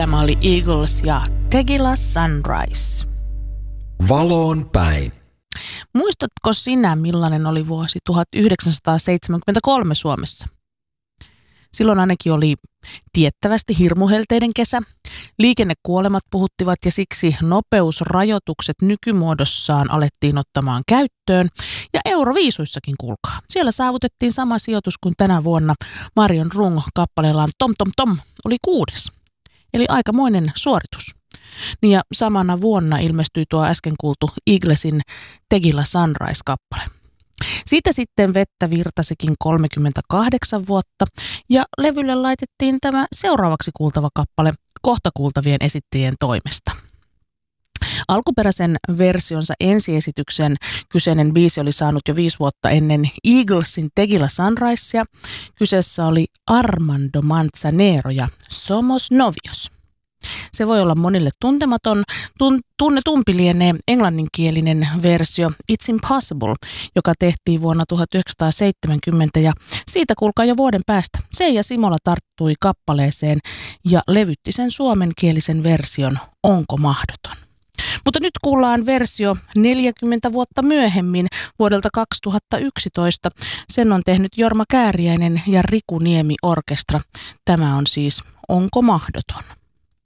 Tämä oli Eagles ja Tegila Sunrise. Valoon päin. Muistatko sinä, millainen oli vuosi 1973 Suomessa? Silloin ainakin oli tiettävästi hirmuhelteiden kesä. Liikennekuolemat puhuttivat ja siksi nopeusrajoitukset nykymuodossaan alettiin ottamaan käyttöön. Ja Euroviisuissakin kuulkaa. Siellä saavutettiin sama sijoitus kuin tänä vuonna. Marion Rung kappaleellaan Tom Tom Tom oli 6. Eli aikamoinen suoritus. Niin ja samana vuonna ilmestyi tuo äsken kuultu Eaglesin Tegila Sunrise-kappale. Siitä sitten vettä virtasikin 38 vuotta ja levylle laitettiin tämä seuraavaksi kuultava kappale kohta kuultavien esittäjien toimesta. Alkuperäisen versionsa ensiesityksen kyseinen biisi oli saanut jo 5 vuotta ennen Eaglesin Tegila Sunrisea. Kyseessä oli Armando Manzanero ja Somos Novios. Se voi olla monille tuntematon, tunnetumpi lienee englanninkielinen versio It's Impossible, joka tehtiin vuonna 1970 ja siitä kuulkaa jo vuoden päästä. Seija Simola tarttui kappaleeseen ja levytti sen suomenkielisen version Onko mahdoton. Mutta nyt kuullaan versio 40 vuotta myöhemmin vuodelta 2011. Sen on tehnyt Jorma Kääriäinen ja Riku Niemi Orkestra. Tämä on siis Onko mahdoton.